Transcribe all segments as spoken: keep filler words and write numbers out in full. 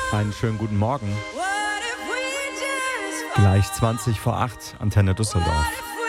Einen schönen guten Morgen. Gleich zwanzig vor acht, Antenne Düsseldorf.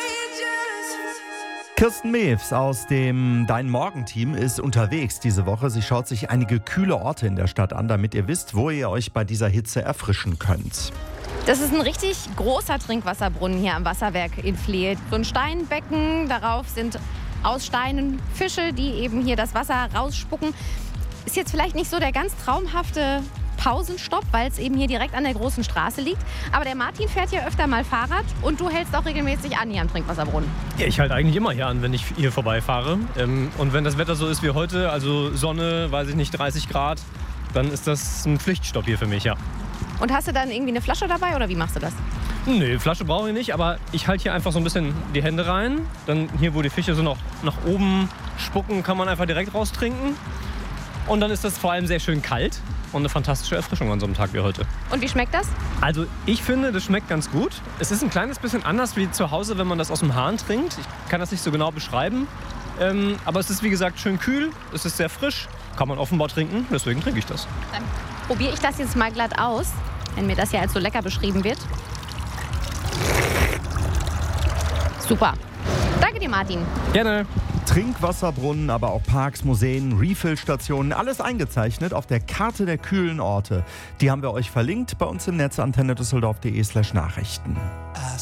Kirsten Mewes aus dem Dein Morgen-Team ist unterwegs diese Woche. Sie schaut sich einige kühle Orte in der Stadt an, damit ihr wisst, wo ihr euch bei dieser Hitze erfrischen könnt. Das ist ein richtig großer Trinkwasserbrunnen hier am Wasserwerk in Flehe. So ein Steinbecken, darauf sind aus Steinen Fische, die eben hier das Wasser rausspucken. Ist jetzt vielleicht nicht so der ganz traumhafte Pausenstopp, weil es eben hier direkt an der großen Straße liegt. Aber der Martin fährt hier öfter mal Fahrrad und du hältst auch regelmäßig an hier am Trinkwasserbrunnen. Ja, ich halte eigentlich immer hier an, wenn ich hier vorbeifahre. Ähm, und wenn das Wetter so ist wie heute, also Sonne, weiß ich nicht, dreißig Grad, dann ist das ein Pflichtstopp hier für mich, ja. Und hast du dann irgendwie eine Flasche dabei oder wie machst du das? Nee, Flasche brauche ich nicht, aber ich halte hier einfach so ein bisschen die Hände rein. Dann hier, wo die Fische so noch nach oben spucken, kann man einfach direkt raustrinken. Und dann ist das vor allem sehr schön kalt und eine fantastische Erfrischung an so einem Tag wie heute. Und wie schmeckt das? Also ich finde, das schmeckt ganz gut. Es ist ein kleines bisschen anders wie zu Hause, wenn man das aus dem Hahn trinkt. Ich kann das nicht so genau beschreiben. Ähm, aber es ist wie gesagt schön kühl, es ist sehr frisch, kann man offenbar trinken, deswegen trinke ich das. Dann probiere ich das jetzt mal glatt aus, wenn mir das ja als so lecker beschrieben wird. Super. Danke dir, Martin. Gerne. Trinkwasserbrunnen, aber auch Parks, Museen, Refill-Stationen, alles eingezeichnet auf der Karte der kühlen Orte. Die haben wir euch verlinkt bei uns im Netz antenne düsseldorf punkt de slash Nachrichten.